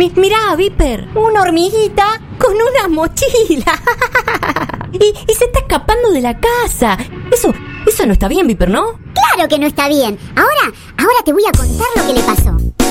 Mirá, Viper, una hormiguita con una mochila. y se está escapando de la casa. Eso no está bien, Viper, ¿no? Claro que no está bien. Ahora te voy a contar lo que le pasó.